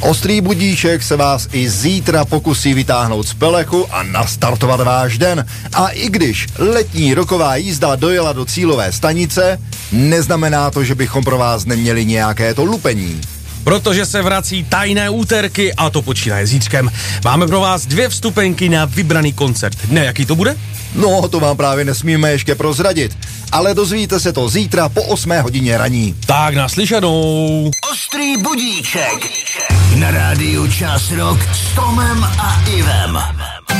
Ostrý budíček se vás i zítra pokusí vytáhnout z pelechu a nastartovat váš den. A i když letní roková jízda dojela do cílové stanice, neznamená to, že bychom pro vás neměli nějaké to lupení. Protože se vrací tajné úterky a to počínaje zítřkem. Máme pro vás 2 vstupenky na vybraný koncert. Ne, jaký to bude? No, to vám právě nesmíme ještě prozradit. Ale dozvíte se to zítra po 8 hodině raní. Tak naslyšenou. Ostrý budíček na rádiu Čas Rock s Tomem a Ivem.